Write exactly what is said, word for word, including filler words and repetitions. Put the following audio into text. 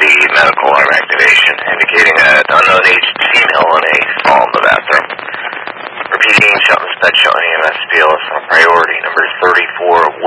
medical alarm activation, indicating an unknown aged female in a stall in the bathroom. Repeating, Shelton's Pet Show and E M S B L S on priority numbers thirty-four